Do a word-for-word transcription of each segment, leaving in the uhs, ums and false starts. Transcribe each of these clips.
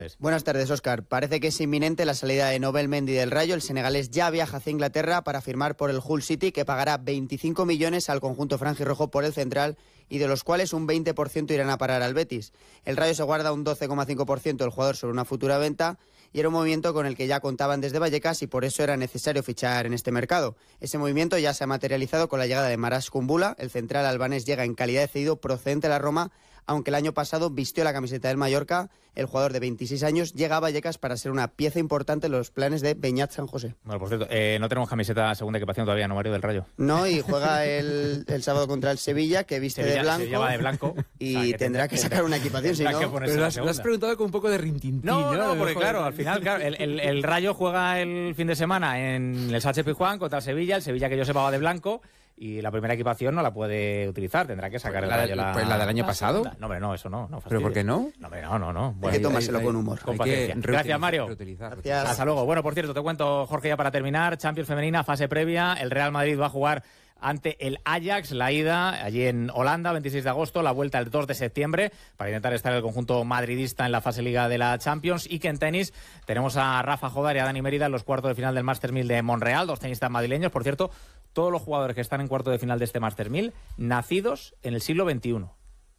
Buenas tardes, Óscar. Parece que es inminente la salida de Nobel Mendy del Rayo. El senegalés ya viaja hacia Inglaterra para firmar por el Hull City, que pagará veinticinco millones al conjunto franjirrojo por el central, y de los cuales un veinte por ciento irán a parar al Betis. El Rayo se guarda un doce coma cinco por ciento del jugador sobre una futura venta, y era un movimiento con el que ya contaban desde Vallecas y por eso era necesario fichar en este mercado. Ese movimiento ya se ha materializado con la llegada de Maras Kumbula. El central albanés llega en calidad de cedido procedente de la Roma, aunque el año pasado vistió la camiseta del Mallorca. El jugador de veintiséis años llega a Vallecas para ser una pieza importante en los planes de Beñat San José. Bueno, por cierto, eh, no tenemos camiseta segunda equipación todavía, ¿no, Mario, del Rayo? No, y juega el, el sábado contra el Sevilla, que viste Sevilla, de blanco. Sevilla va de blanco. Y o sea, que tendrá que sacar una equipación, si no... Pero lo has, lo has preguntado con un poco de rintintín, No, no, no, porque claro, al final, claro, el, el, el Rayo juega el fin de semana en el Sánchez Pizjuán contra el Sevilla, el Sevilla que yo sepa va de blanco, y la primera equipación no la puede utilizar, tendrá que sacar pues el la, Rayo la... Pues la del año pasado. No, hombre, no, eso no. no ¿Pero por qué no? No, hombre, no, no, no. Bueno, hay que tomárselo hay, con humor. Con paciencia. Gracias, Mario. Gracias. Hasta luego. Bueno, por cierto, te cuento, Jorge, ya para terminar, Champions femenina, fase previa, el Real Madrid va a jugar ante el Ajax, la ida allí en Holanda, veintiséis de agosto, la vuelta el dos de septiembre, para intentar estar el conjunto madridista en la fase liga de la Champions. Y que en tenis tenemos a Rafa Jodar y a Dani Mérida en los cuartos de final del Masters mil de Monreal, dos tenistas madrileños. Por cierto, todos los jugadores que están en cuarto de final de este Masters mil, nacidos en el siglo veintiuno.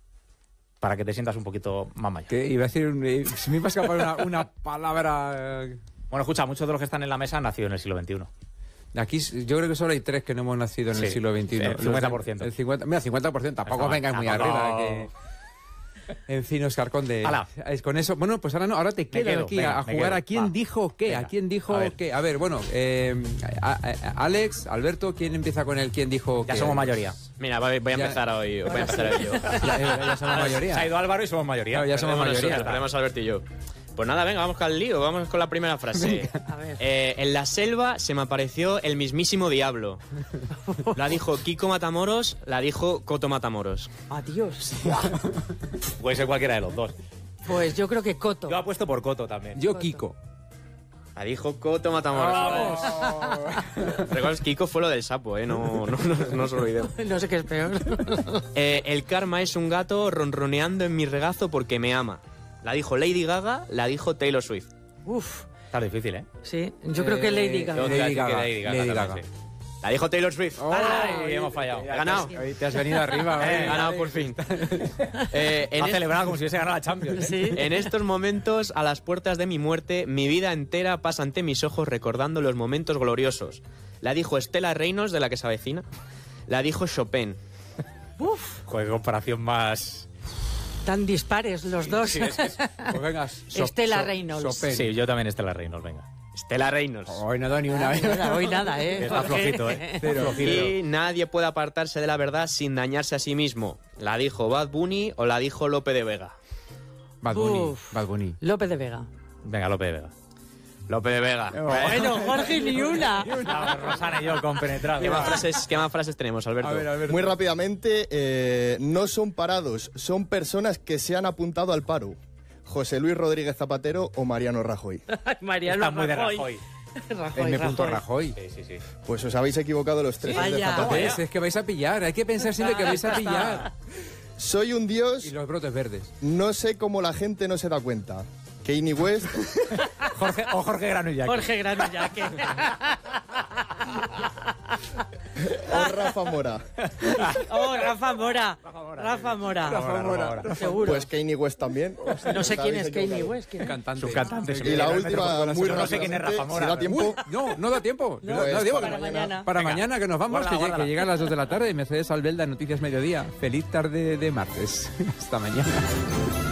Para que te sientas un poquito más mayor. Que iba a decir, se me iba a escapar una, una palabra... Bueno, escucha, muchos de los que están en la mesa han nacido en el siglo veintiuno. Aquí yo creo que solo hay tres que no hemos nacido en sí, el siglo veintiuno. El cincuenta por ciento. El cincuenta, mira, cincuenta por ciento, tampoco vengáis muy tampoco. arriba. Que... En fin, Óscar Conde. Ala. Es con eso. Bueno, pues ahora no, ahora te quedas quedo, aquí venga, a jugar quedo. a quién Va. dijo qué, Venga. a quién dijo A qué. A ver, bueno, eh, a, a, Alex, Alberto, ¿quién empieza con el quién dijo Ya qué? somos mayoría. Mira, voy, voy a Ya. empezar hoy, voy a empezar hoy yo. Ya, ya, ya somos mayoría. Se ha ido Álvaro y somos mayoría. Claro, ya somos Perdemos mayoría. nosotros, perdemos Alberto y yo. Pues nada, venga, vamos con el lío, vamos con la primera frase. A ver. Eh, en la selva se me apareció el mismísimo diablo. La dijo Kiko Matamoros, la dijo Coto Matamoros. Adiós. Puede ser cualquiera de los dos. Pues yo creo que Coto. Yo apuesto por Coto también. Yo, Kiko. La dijo Coto Matamoros. Recuerdas, Kiko fue lo del sapo, ¿eh? No, no, no, no os olvidemos. No sé qué es peor. Eh, el karma es un gato ronroneando en mi regazo porque me ama. La dijo Lady Gaga, la dijo Taylor Swift. Uf, Está difícil, ¿eh? sí. Yo creo que Lady Gaga. Yo te iba a decir Lady que Gaga, Lady Gaga Lady también, Gaga. sí. La dijo Taylor Swift. Ay, hemos fallado. He ganado. Hoy te has venido arriba. He ¿eh? ganado por fin. Eh, en Ha es- celebrado como si hubiese ganado la Champions. Sí. En estos momentos, a las puertas de mi muerte, mi vida entera pasa ante mis ojos recordando los momentos gloriosos. La dijo Estela Reinos, de la que se avecina. La dijo Chopin. Uf, Joder, qué comparación más... tan dispares los dos. Sí, es que es- Pues venga, so- Estela so- Reynolds. Chopin. Sí, yo también Estela Reynolds, venga. Estela Reinos. Hoy no doy ni una. Ay, nada, hoy nada, ¿eh? Está flojito, ¿eh? Cero. Flojito. Y nadie puede apartarse de la verdad sin dañarse a sí mismo. La dijo Bad Bunny o la dijo Lope de Vega. Bad Bunny. Uf. Bad Bunny. López de Vega. Venga, López de Vega. Lope de Vega. Bueno, Jorge, ni una. Vamos, Rosana y yo compenetrados. ¿Qué más frases, qué más frases tenemos, Alberto? A ver, a ver. Muy rápidamente, eh, no son parados, son personas que se han apuntado al paro. José Luis Rodríguez Zapatero o Mariano Rajoy. Mariano Está muy de Rajoy. Rajoy. Rajoy, M. Rajoy. Rajoy. Sí, sí, sí. Pues os habéis equivocado los tres. Vaya. de Zapatero. ¿Ves? Es que vais a pillar. Hay que pensar siempre que vais a pillar. Soy un Y dios, los brotes verdes. no sé cómo la gente no se da cuenta. Kanye West Jorge, o Jorge Granullac. Jorge Granullaque. o Rafa Mora. Oh, Rafa Mora. Rafa Mora. Rafa Mora. Seguro. Pues Kanye West también. No sé Os quién habéis es Kanye equivocado. West. ¿quién es? Cantante. Subcantante. Y la última, muy No sé quién es Rafa rápidamente, Mora. si da tiempo, No, no da tiempo. No, No, no, digo, para mañana. Para Venga. mañana que nos vamos, Guarda, que, lle- guárdala. que llegan las dos de la tarde y Mercedes Albelda, Noticias Mediodía. Feliz tarde de martes. Hasta mañana.